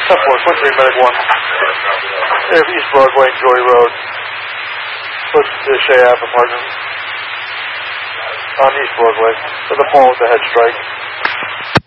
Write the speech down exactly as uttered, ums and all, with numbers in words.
ten four, one three, medic one. Air East Broadway, Joy Road. Close to the Shea Ave apartment. On East Broadway. With a phone with a head strike.